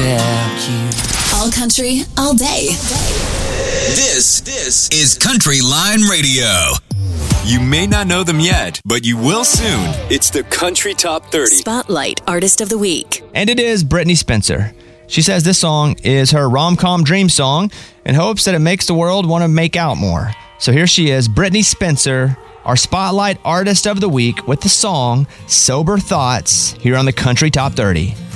without you. All country, all day. This is Country Line Radio. You may not know them yet, but you will soon. It's the Country Top 30. Spotlight Artist of the Week. And it is Brittany Spencer. She says this song is her rom-com dream song and hopes that it makes the world want to make out more. So here she is, Brittany Spencer, our Spotlight Artist of the Week with the song Sober Thoughts here on the Country Top 30.